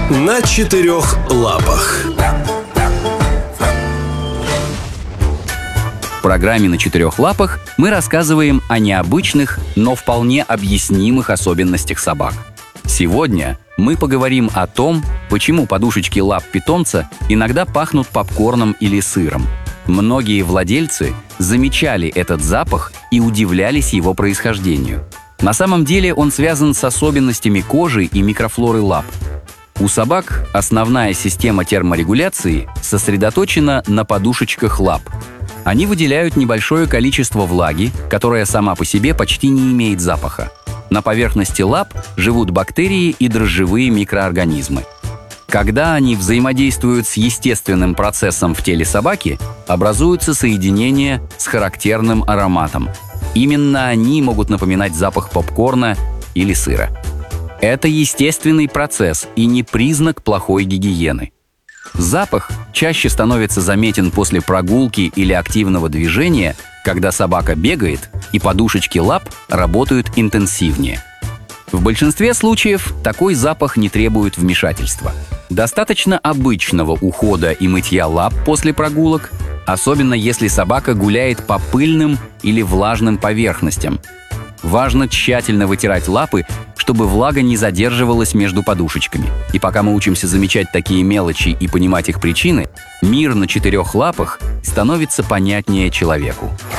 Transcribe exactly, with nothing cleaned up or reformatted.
на четырех лапах. В программе «На четырех лапах» мы рассказываем о необычных, но вполне объяснимых особенностях собак. Сегодня мы поговорим о том, почему подушечки лап питомца иногда пахнут попкорном или сыром. Многие владельцы замечали этот запах и удивлялись его происхождению. На самом деле он связан с особенностями кожи и микрофлоры лап. У собак основная система терморегуляции сосредоточена на подушечках лап. Они выделяют небольшое количество влаги, которая сама по себе почти не имеет запаха. На поверхности лап живут бактерии и дрожжевые микроорганизмы. Когда они взаимодействуют с естественным процессом в теле собаки, образуются соединения с характерным ароматом. Именно они могут напоминать запах попкорна или сыра. Это естественный процесс и не признак плохой гигиены. Запах чаще становится заметен после прогулки или активного движения, когда собака бегает и подушечки лап работают интенсивнее. В большинстве случаев такой запах не требует вмешательства. Достаточно обычного ухода и мытья лап после прогулок, особенно если собака гуляет по пыльным или влажным поверхностям. Важно тщательно вытирать лапы, чтобы влага не задерживалась между подушечками. И пока мы учимся замечать такие мелочи и понимать их причины, мир на четырех лапах становится понятнее человеку.